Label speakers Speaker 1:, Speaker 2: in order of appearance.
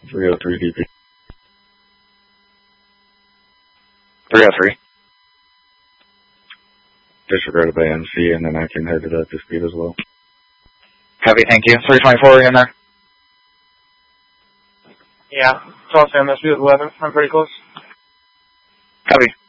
Speaker 1: 303 DP.
Speaker 2: 303.
Speaker 1: Disregard by NC, and then I can head it up to speed as well.
Speaker 2: Copy, thank you. 324, are you in there?
Speaker 3: Yeah, it's all Sam, that's speed 11. I'm pretty close.
Speaker 2: Copy.